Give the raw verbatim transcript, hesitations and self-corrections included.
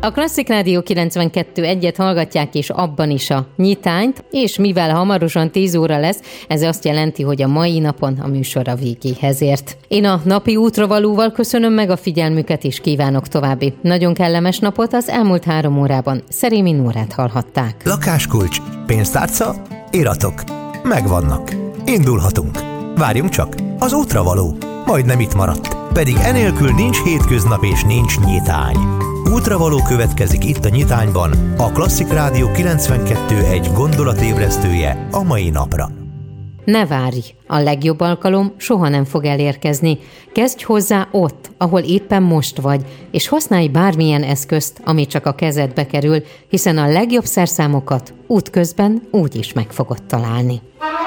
A Klasszik Rádió kilencvenkettő egyet hallgatják, és abban is a nyitányt, és mivel hamarosan tíz óra lesz, ez azt jelenti, hogy a mai napon a műsor a végéhez ért. Én a napi útravalóval köszönöm meg a figyelmüket, és kívánok további nagyon kellemes napot. Az elmúlt három órában Szerémi Nórát hallhatták. Lakáskulcs, pénztárca, iratok. Megvannak. Indulhatunk. Várjunk csak, az útravaló majdnem itt maradt. Pedig enélkül nincs hétköznap és nincs nyitány. Útravaló következik itt a nyitányban, a Klasszik Rádió kilencvenkettő egy gondolatébresztője a mai napra. Ne várj, a legjobb alkalom soha nem fog elérkezni. Kezdj hozzá ott, ahol éppen most vagy, és használj bármilyen eszközt, ami csak a kezedbe kerül, hiszen a legjobb szerszámokat útközben úgy is meg fogod találni.